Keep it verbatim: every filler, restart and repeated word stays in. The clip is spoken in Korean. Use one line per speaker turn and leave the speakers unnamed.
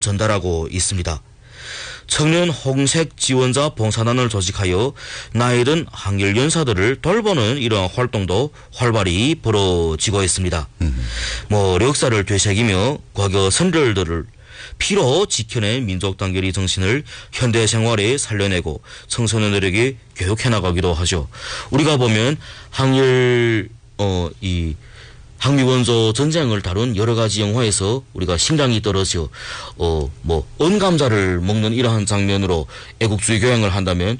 전달하고 있습니다. 청년 홍색 지원자 봉사단을 조직하여 나이든 항일 연사들을 돌보는 이러한 활동도 활발히 벌어지고 있습니다. 음. 뭐 역사를 되새기며 과거 선열들을 피로 지켜낸 민족 단결의 정신을 현대 생활에 살려내고 청소년들에게 교육해 나가기도 하죠. 우리가 보면 항일 어 이 항미 원조 전쟁을 다룬 여러 가지 영화에서 우리가 심장이 떨어져 어 뭐 언감자를 먹는 이러한 장면으로 애국주의 교양을 한다면